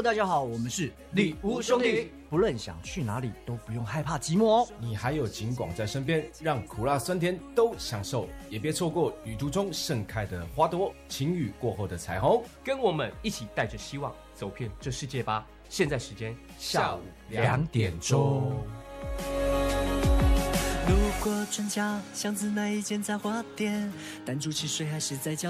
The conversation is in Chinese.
大家好，我们是礼物兄弟， 不论想去哪里都不用害怕寂寞哦。 你还有景广在身边，让苦辣酸甜都享受，也别错过旅途中盛开的花朵，晴雨过后的彩虹。 跟我们一起带着希望走遍这世界吧！现在时间下午2点钟。 路过转角巷子那一间杂货店，弹珠汽水还是在角